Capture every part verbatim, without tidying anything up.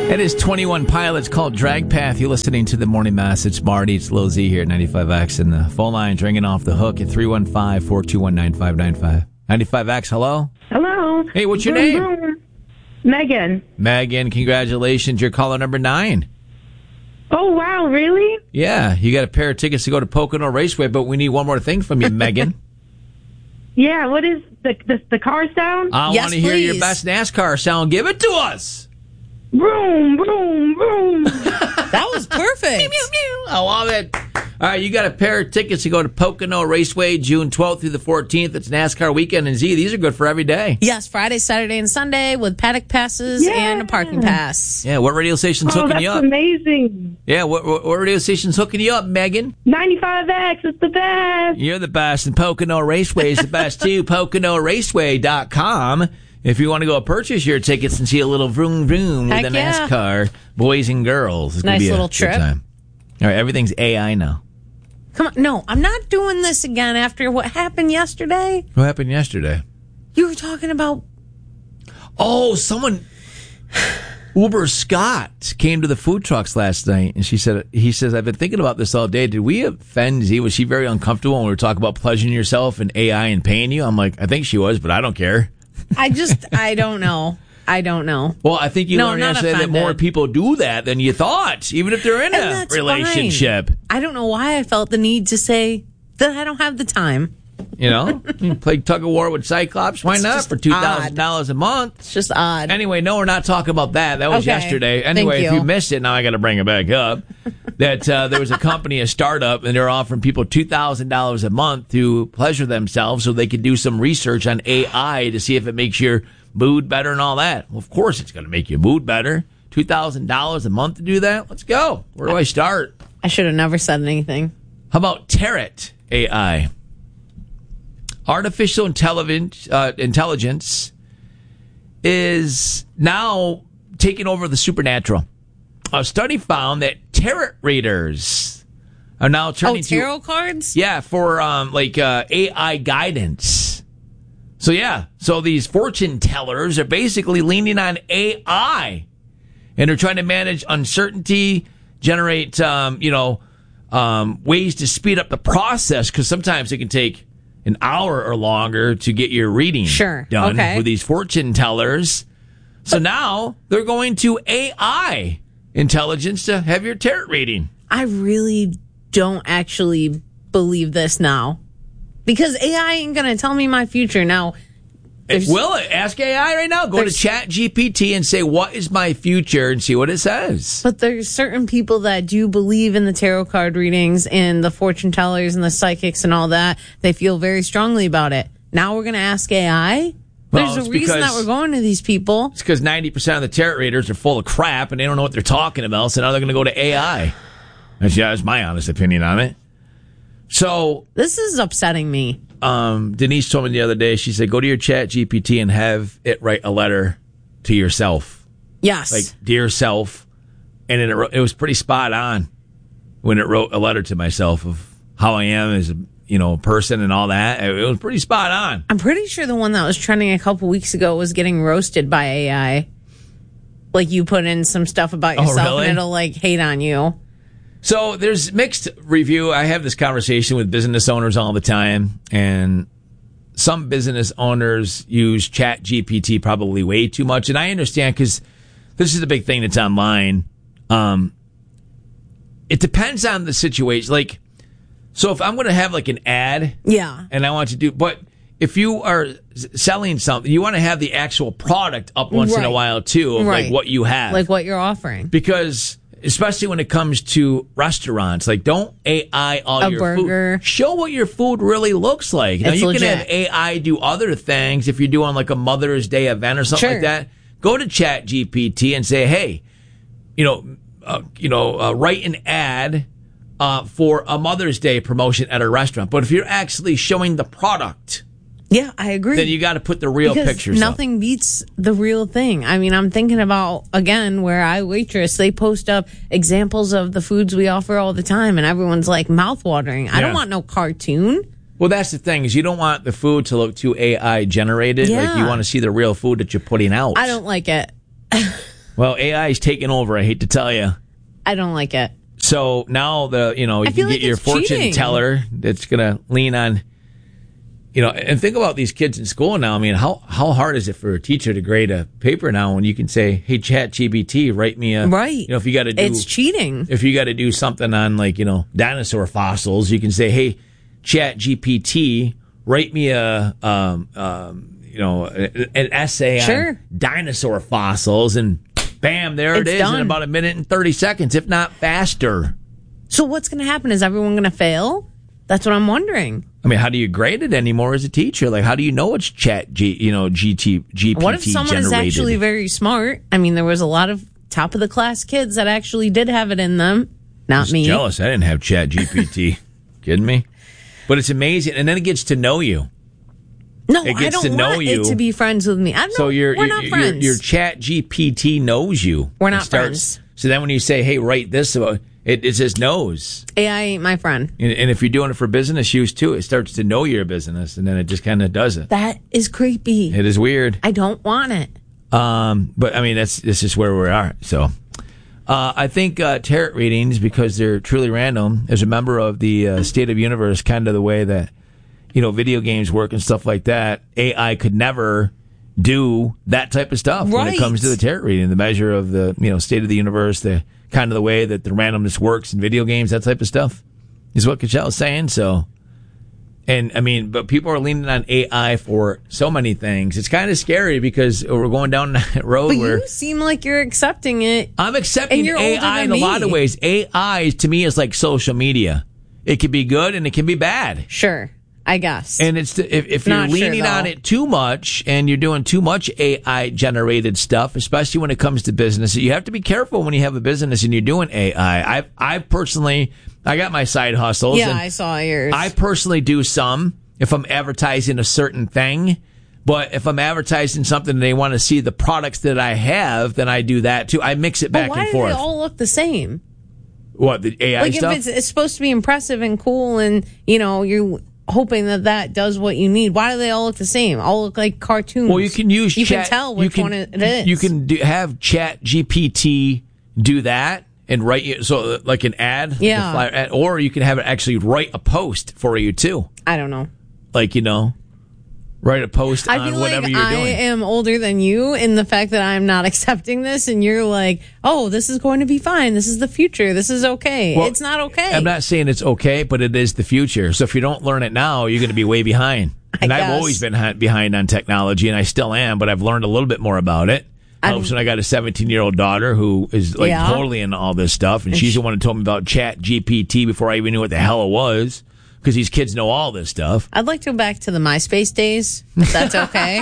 It is twenty-one Pilots called Drag Path. You're listening to the Morning Mass. It's Marty. It's Lil Z here at ninety-five X. And the phone line's ringing off the hook at three one five, four two one, nine five nine five. ninety-five X, hello? Hello. Hey, what's your Boom, name? boom. Megan. Megan, congratulations. You're caller number nine. Oh, wow, really? Yeah, you got a pair of tickets to go to Pocono Raceway, but we need one more thing from you, Megan. Yeah, what is the the, the car sound? I Yes, want to hear your please. best NASCAR sound. Give it to us. Boom, boom, boom. That was perfect. I love it. All right, you got a pair of tickets to go to Pocono Raceway June twelfth through the fourteenth. It's NASCAR weekend. And Z, these are good for every day. Yes, Friday, Saturday, and Sunday with paddock passes Yeah. and a parking pass. Yeah, what radio station's Oh, hooking that's you up? amazing. Yeah, what, what, what radio station's hooking you up, Megan? ninety-five X, it's the best. You're the best, and Pocono Raceway is the best too. Pocono Raceway dot com. If you want to go purchase your tickets and see a little vroom vroom with Heck the yeah. NASCAR boys and girls, it's gonna Nice be a little good trip. time. All right, everything's A I now. Come on. No, I'm not doing this again after what happened yesterday. What happened yesterday? You were talking about... Oh, someone. Uber Scott came to the food trucks last night, and she said, "He says I've been thinking about this all day. Did we offend Z? Was she very uncomfortable when we were talking about pleasuring yourself and A I and paying you?" I'm like, I think she was, but I don't care. I just... I don't know. I don't know. Well, I think you No, learned not yesterday that offended. more people do that than you thought, even if they're in And a that's relationship. fine. I don't know why I felt the need to say that I don't have the time. You know, you play tug of war with Cyclops. Why It's not just for two thousand dollars a month? It's just odd. Anyway, no, we're not talking about that. That was Okay. yesterday. Thank Anyway, if you. you missed it, now I got to bring it back up. that uh, there was a company, a startup, and they're offering people two thousand dollars a month to pleasure themselves so they could do some research on A I to see if it makes your mood better and all that. Well, of course it's going to make your mood better. two thousand dollars a month to do that? Let's go. Where do I start? I should have never said anything. How about Terrat A I? Artificial intelligence, uh, intelligence is now taking over the supernatural. A study found that tarot readers are now Oh, turning tarot to cards? yeah for um, like uh, A I guidance. So yeah, so these fortune tellers are basically leaning on A I, and they're trying to manage uncertainty, generate um, you know um, ways to speed up the process because sometimes it can take an hour or longer to get your reading Sure. done Okay. with these fortune tellers. So now they're going to A I intelligence to have your tarot reading. I really don't actually believe this now. Because A I ain't going to tell me my future. Now, there's- Will it? Ask A I right now. Go to there's- Chat G P T and say, what is my future? And see what it says. but there's certain people that do believe in the tarot card readings and the fortune tellers and the psychics and all that. They feel very strongly about it. Now we're going to ask A I? Well, There's it's a reason that because- we're going to these people. It's because ninety percent of the tarot readers are full of crap and they don't know what they're talking about. So now they're going to go to A I. That's, yeah, that's my honest opinion on it. So This is upsetting me. um, Denise told me the other day, she said, go to your Chat G P T and have it write a letter to yourself. Yes. Like, dear self. And it, it was pretty spot on when it wrote a letter to myself of how I am as a you know person and all that. It was pretty spot on. I'm pretty sure the one that was trending a couple weeks ago was getting roasted by A I. Like you put in some stuff about Oh, yourself really? and it'll like hate on you. So there's mixed review. I have this conversation with business owners all the time, and some business owners use Chat G P T probably way too much. And I understand because this is the big thing that's online. Um, it depends on the situation. Like, so if I'm going to have like an ad, Yeah. and I want to do, but if you are s- selling something, you want to have the actual product up once in a Right. while too, of Right. like what you have, Like what you're offering. because especially when it comes to restaurants, like don't A I all A your burger. food. Show what your food really looks like. Now It's you legit. can have A I do other things if you're doing like a Mother's Day event or something Sure. like that. Go to Chat G P T and say, hey, you know, uh, you know, uh, write an ad uh, for a Mother's Day promotion at a restaurant. But if you're actually showing the product, Yeah, I agree. then you got to put the real because pictures up. nothing beats the real thing. I mean, I'm thinking about, again, where I waitress, they post up examples of the foods we offer all the time, and everyone's like mouthwatering. I Yeah. don't want no cartoon. Well, that's the thing is you don't want the food to look too A I generated. Like Yeah. you want to see the real food that you're putting out. I don't like it. Well, A I is taking over. I hate to tell you. I don't like it. So now the you know you I can feel get like your it's fortune cheating. teller that's going to lean on, you know, and think about these kids in school now. I mean, how how hard is it for a teacher to grade a paper now when you can say, "Hey, Chat G P T, write me a Right. You know, if you got to do It's cheating. if you got to do something on like you know dinosaur fossils, you can say, "Hey, Chat G P T, write me a um um you know a- an essay Sure. on dinosaur fossils," and bam, there it It's is in done. about a minute and thirty seconds, if not faster. So what's going to happen? Is everyone going to fail? That's what I'm wondering. I mean, how do you grade it anymore as a teacher? Like, how do you know it's Chat G, you know, G T, G P T What if someone generated? is actually very smart? I mean, there was a lot of top of the class kids that actually did have it in them. Not Just me. jealous. I didn't have Chat G P T. Kidding me? But it's amazing, and then it gets to know you. No, It I gets don't to know want you. it to be friends with me. I don't So know. your We're your, not your, friends. your Chat G P T knows you. We're It not starts- friends. So then when you say, "Hey, write this," about it, it just knows. A I ain't my friend. And, and if you're doing it for business use too, it starts to know your business, and then it just kind of does it. That is creepy. It is weird. I don't want it. Um, but I mean, that's this is where we are. So, uh, I think uh, tarot readings, because they're truly random, as a member of the uh, State of Universe, kind of the way that you know video games work and stuff like that. A I could never do that type of stuff when it Right. comes to the tarot reading, the measure of the you know state of the universe, the kind of the way that the randomness works in video games, that type of stuff is what Kachel is saying. So. And I mean, but people are leaning on A I for so many things. It's kind of scary because we're going down that road But where you seem like you're accepting it. I'm accepting and you're A older I than in a lot me. of ways. A I to me is like social media. It can be good and it can be bad. Sure, I guess. And it's the, if, if you're Not sure, leaning on though. it too much and you're doing too much A I generated stuff, especially when it comes to business, you have to be careful when you have a business and you're doing A I. I I personally, I got my side hustles. yeah, and I saw yours. I personally do some if I'm advertising a certain thing. But if I'm advertising something and they want to see the products that I have, then I do that too. I mix it but back why and do forth. they all look the same? What, the A I Like stuff? if it's, it's supposed to be impressive and cool, and you know you're hoping that that does what you need. Why do they all look the same? All look like cartoons. Well, you can use You chat, can tell you which can- one it is. You can do, have Chat G P T do that and write you so like an ad, like a Yeah. flyer ad, or you can have it actually write a post for you too. I don't know. Like you know, write a post I on feel whatever like you're I doing. am older than you in the fact that I'm not accepting this, and you're like, "Oh, this is going to be fine. This is the future. This is okay." Well, it's not okay. I'm not saying it's okay, but it is the future. So if you don't learn it now, you're going to be way behind. I And I've guess. always been hi- behind on technology, and I still am, but I've learned a little bit more about it. I'm- Helps when I got a seventeen-year-old daughter who is like Yeah. totally into all this stuff, and she's the one who told me about Chat G P T before I even knew what the hell it was, because these kids know all this stuff. I'd like to go back to the MySpace days, if that's okay.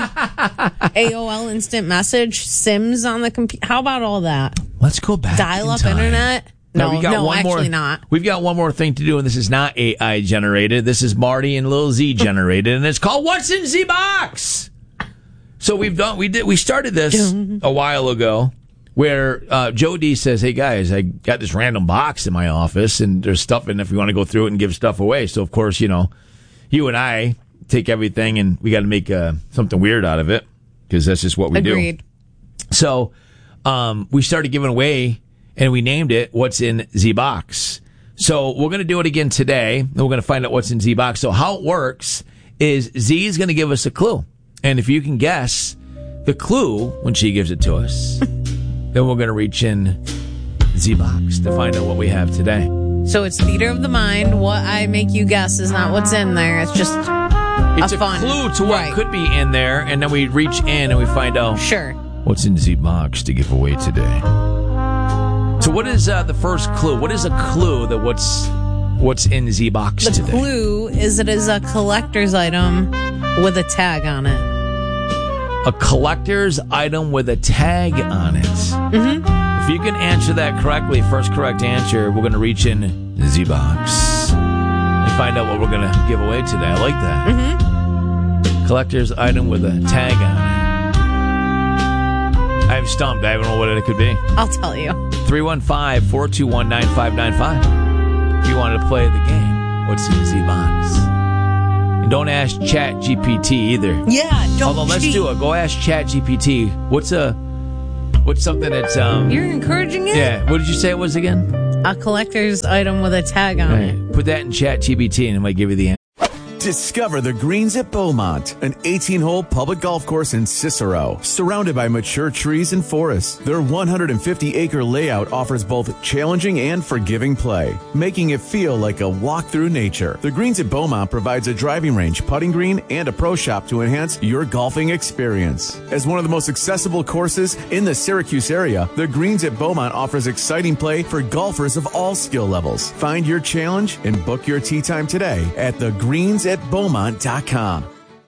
A O L Instant Message, Sims on the computer. How about all that? Let's go back. Dial-up in time. internet? Now, No, we got no, one actually more, not. We've got one more thing to do, and this is not A I generated. This is Marty and Lil Z generated, and it's called "What's in Z Box." So we've done, we did, we started this a while ago, where uh, Joe D says, "Hey guys, I got this random box in my office, and there's stuff in it if you want to go through it and give stuff away." So of course, you know, you and I take everything, and we got to make uh, something weird out of it because that's just what we do. Agreed. So um, we started giving away, and we named it "What's in Z Box." So we're going to do it again today, and we're going to find out what's in Z Box. So how it works is Z is going to give us a clue, and if you can guess the clue when she gives it to us, then we're going to reach in Z Box to find out what we have today. So it's theater of the mind. What I make you guess is not what's in there. It's just It's a, fun. clue to what Right. could be in there, and then we reach in and we find out Sure. what's in Z Box to give away today. So what is uh, the first clue? What is a clue that what's what's in Z Box The today? clue is it is a collector's item with a tag on it. A collector's item with a tag on it. Mm-hmm. If you can answer that correctly, first correct answer, we're going to reach in Z Box and find out what we're going to give away today. I like that. Mm-hmm. Collector's item with a tag on it. I'm stumped. I don't know what it could be. I'll tell you. three one five, four two one, nine five nine five. If you wanted to play the game, what's in the Z Box? And don't ask Chat G P T either. Yeah, don't Although let's cheat. do it. Go ask Chat G P T. What's a What's something that's um? You're encouraging it? Yeah. What did you say it was again? A collector's item with a tag on Right. it. Put that in Chat G P T and it might give you the answer. Discover the Greens at Beaumont, an eighteen-hole public golf course in Cicero, surrounded by mature trees and forests. Their one hundred fifty acre layout offers both challenging and forgiving play, making it feel like a walk through nature. The Greens at Beaumont provides a driving range, putting green, and a pro shop to enhance your golfing experience. As one of the most accessible courses in the Syracuse area, the Greens at Beaumont offers exciting play for golfers of all skill levels. Find your challenge and book your tee time today at the greens at beaumont dot com.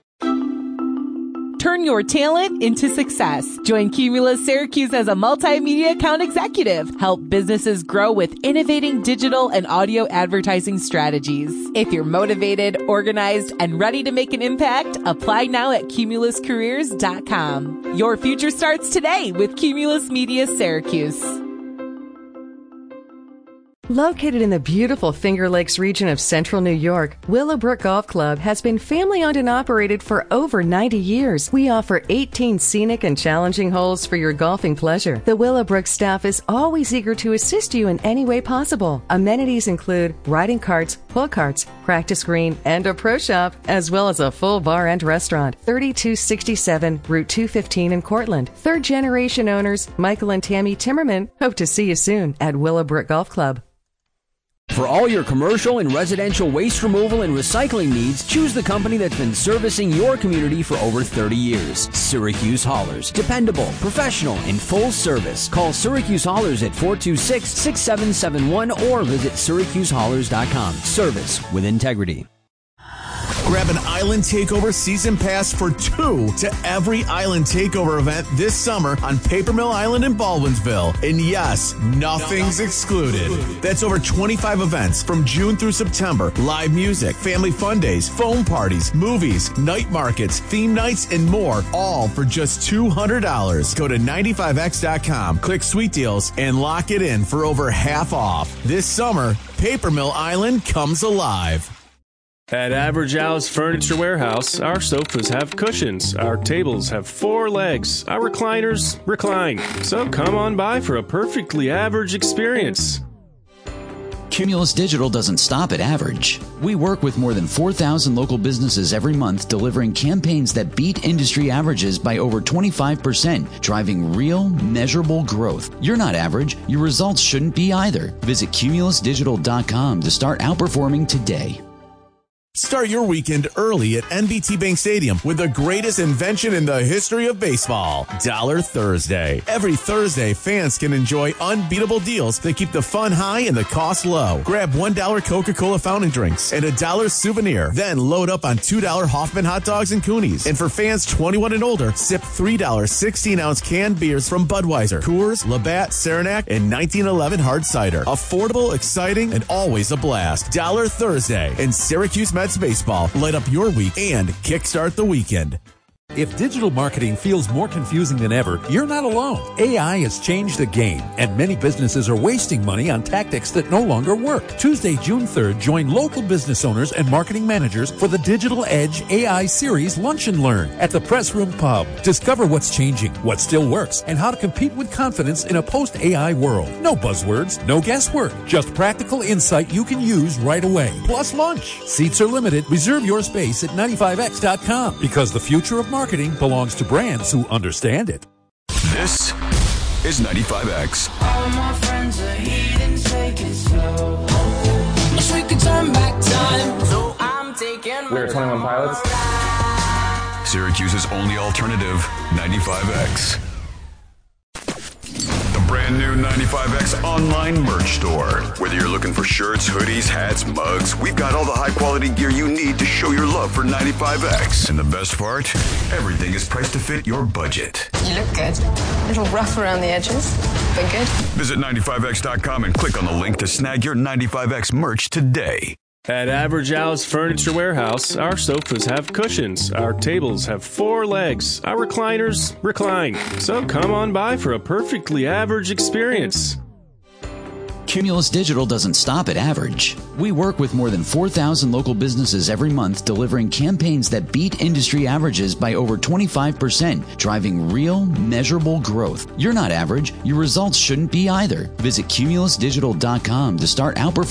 Turn your talent into success. Join Cumulus Syracuse as a multimedia account executive. Help businesses grow with innovating digital and audio advertising strategies. If you're motivated, organized, and ready to make an impact, apply now at cumulus careers dot com. Your future starts today with Cumulus Media Syracuse. Located in the beautiful Finger Lakes region of central New York, Willowbrook Golf Club has been family-owned and operated for over ninety years. We offer eighteen scenic and challenging holes for your golfing pleasure. The Willowbrook staff is always eager to assist you in any way possible. Amenities include riding carts, pull carts, practice green, and a pro shop, as well as a full bar and restaurant. thirty-two sixty-seven Route two fifteen in Cortland. Third-generation owners Michael and Tammy Timmerman hope to see you soon at Willowbrook Golf Club. For all your commercial and residential waste removal and recycling needs, choose the company that's been servicing your community for over thirty years. Syracuse Haulers. Dependable, professional, and full service. Call Syracuse Haulers at four two six, six seven seven one or visit syracuse haulers dot com. Service with integrity. Grab an Island Takeover season pass for two to every Island Takeover event this summer on Paper Mill Island in Baldwinsville. And yes, nothing's excluded. That's over twenty-five events from June through September. Live music, family fun days, foam parties, movies, night markets, theme nights, and more, all for just two hundred dollars. Go to ninety-five x dot com, click Sweet Deals, and lock it in for over half off. This summer, Paper Mill Island comes alive. At Average Al's Furniture Warehouse, our sofas have cushions, our tables have four legs, our recliners recline. So come on by for a perfectly average experience. Cumulus Digital doesn't stop at average. We work with more than four thousand local businesses every month, delivering campaigns that beat industry averages by over twenty-five percent, driving real, measurable growth. You're not average. Your results shouldn't be either. Visit cumulus digital dot com to start outperforming today. Start your weekend early at N B T Bank Stadium with the greatest invention in the history of baseball, Dollar Thursday. Every Thursday, fans can enjoy unbeatable deals that keep the fun high and the cost low. Grab one dollar Coca-Cola fountain drinks and a dollar souvenir. Then load up on two dollar Hoffman hot dogs and Coonies. And for fans twenty-one and older, sip three dollar sixteen ounce canned beers from Budweiser, Coors, Labatt, Saranac, and nineteen eleven hard cider. Affordable, exciting, and always a blast. Dollar Thursday and Syracuse Mets baseball. Light up your week and kickstart the weekend. If digital marketing feels more confusing than ever, you're not alone. A I has changed the game, and many businesses are wasting money on tactics that no longer work. Tuesday, June third, join local business owners and marketing managers for the Digital Edge A I Series Lunch and Learn at the Press Room Pub. Discover what's changing, what still works, and how to compete with confidence in a post-A I world. No buzzwords, no guesswork, just practical insight you can use right away. Plus lunch. Seats are limited. Reserve your space at ninety-five x dot com because the future of marketing belongs to brands who understand it. This is ninety-five X. All my friends are heathens, take it slow. Wish we could turn back time, so I'm taking. We're twenty-one Pilots. Syracuse's only alternative, ninety-five X. The brand new ninety-five X online merch store. Whether you're looking for shirts, hoodies, hats, mugs, we've got all the high quality gear you need to show your love for ninety-five X. And the best part, everything is priced to fit your budget. You look good. A little rough around the edges, but good. Visit ninety-five x dot com and click on the link to snag your ninety-five X merch today. At Average Al's Furniture Warehouse, our sofas have cushions, our tables have four legs, our recliners recline. So come on by for a perfectly average experience. Cumulus Digital doesn't stop at average. We work with more than four thousand local businesses every month, delivering campaigns that beat industry averages by over twenty-five percent, driving real, measurable growth. You're not average. Your results shouldn't be either. Visit cumulus digital dot com to start outperforming